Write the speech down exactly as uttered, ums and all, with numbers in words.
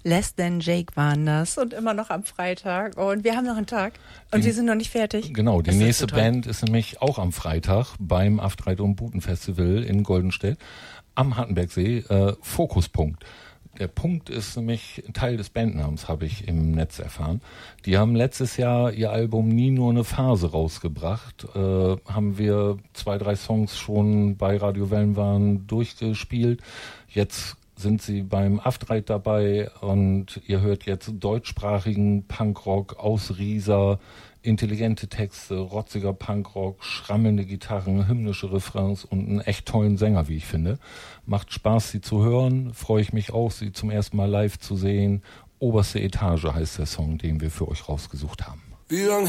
Less Than Jake waren das und immer noch am Freitag. Und wir haben noch einen Tag und die, wir sind noch nicht fertig. Genau, die das nächste ist so Band ist nämlich auch am Freitag beim Aftreit und Buten Festival in Goldenstedt am Hartenbergsee, äh, Fokuspunkt. Der Punkt ist nämlich Teil des Bandnamens, habe ich im Netz erfahren. Die haben letztes Jahr ihr Album Nie nur eine Phase rausgebracht. Äh, haben wir zwei, drei Songs schon bei Radio Wellenwahn durchgespielt. Jetzt sind sie beim Aftreit dabei und ihr hört jetzt deutschsprachigen Punkrock aus Riesa, intelligente Texte, rotziger Punkrock, schrammelnde Gitarren, hymnische Refrains und einen echt tollen Sänger, wie ich finde. Macht Spaß, sie zu hören, freue ich mich auch, sie zum ersten Mal live zu sehen. Oberste Etage heißt der Song, den wir für euch rausgesucht haben. Wie lang